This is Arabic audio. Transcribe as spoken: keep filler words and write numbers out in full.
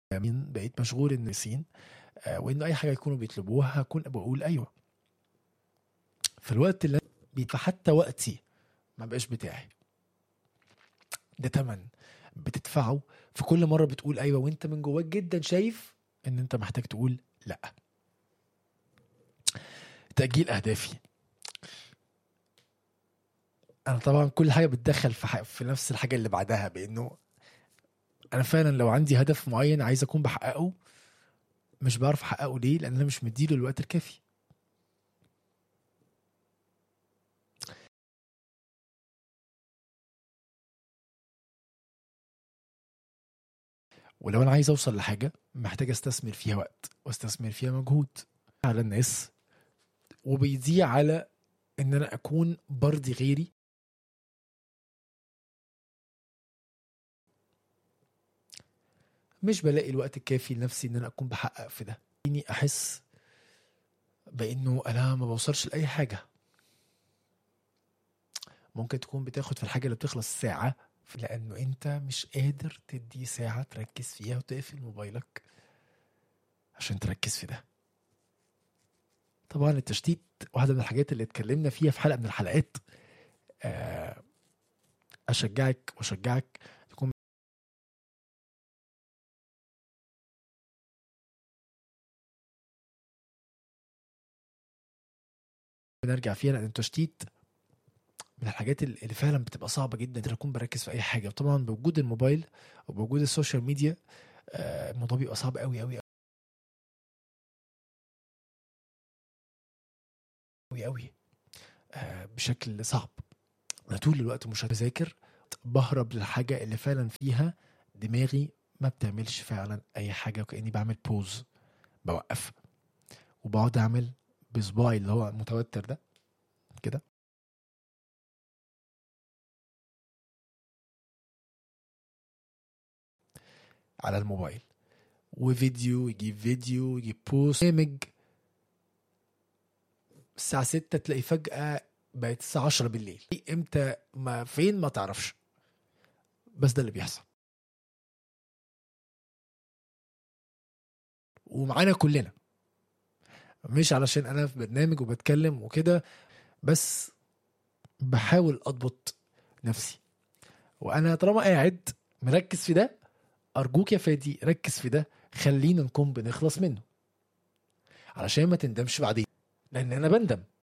مين بقيت مشغول النسين، آه وإن أي حاجة يكونوا بيطلبوها هكون بقول أيوة. في الوقت اللي بيدفع حتى وقتي ما بقاش بتاعي، ده تمن بتدفعه في كل مرة بتقول أيوة وإنت من جواك جدا شايف إن إنت محتاج تقول لأ. تأجيل أهدافي، أنا طبعا كل حاجة بتدخل في, ح... في نفس الحاجة اللي بعدها، بأنه أنا فعلا لو عندي هدف معين عايز أكون بحققه مش بعرف أحققه. ليه؟ لأن أنا مش مديله الوقت الكافي. ولو أنا عايز أوصل لحاجة محتاج أستثمر فيها وقت واستثمر فيها مجهود على الناس، وبيضيع على إن أنا أكون برضي غيري. مش بلاقي الوقت الكافي لنفسي إن أنا أكون بحقق في ده، إني أحس بأنه أنا ما بوصلش لأي حاجة. ممكن تكون بتاخد في الحاجة اللي بتخلص ساعة، لأنه أنت مش قادر تدي ساعة تركز فيها وتقفل موبايلك عشان تركز في ده. طبعا التشتيت واحدة من الحاجات اللي اتكلمنا فيها في حلقة من الحلقات. آه، أشجعك وأشجعك تكون بنرجع فيها، لأن التشتيت من الحاجات اللي فعلا بتبقى صعبة جدا ان اكون بركز في اي حاجة. وطبعا بوجود الموبايل وبوجود السوشيال ميديا آه، الموضوع بيبقى صعب قوي قوي قوي قوي آه، بشكل صعب. انا طول الوقت مش بذاكر، بهرب للحاجة اللي فعلا فيها دماغي ما بتعملش فعلا اي حاجة، وكأني بعمل بوز، بوقف وبقعد اعمل بصباعي اللي هو متوتر ده كده على الموبايل، وفيديو يجيب فيديو يجيب بوست برنامج. الساعة ستة تلاقي فجأة بقت الساعة عشرة بالليل، امتى ما فين ما تعرفش. بس ده اللي بيحصل ومعانا كلنا، مش علشان انا في برنامج وبتكلم وكده، بس بحاول اضبط نفسي. وانا طالما قاعد مركز في ده، ارجوك يا فادي ركز في ده، خلينا نكون بنخلص منه علشان ما تندمش بعدين، لان انا بندم